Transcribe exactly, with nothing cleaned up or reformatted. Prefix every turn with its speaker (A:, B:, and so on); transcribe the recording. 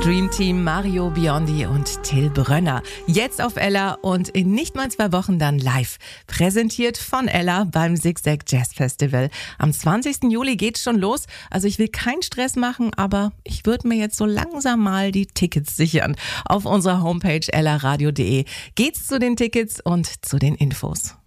A: Dream Team, Mario Biondi und Till Brönner. Jetzt auf Ella und in nicht mal zwei Wochen dann live. Präsentiert von Ella beim Zigzag Jazz Festival. Am zwanzigsten Juli geht's schon los. Also ich will keinen Stress machen, aber ich würde mir jetzt so langsam mal die Tickets sichern. Auf unserer Homepage ella radio punkt de geht's zu den Tickets und zu den Infos.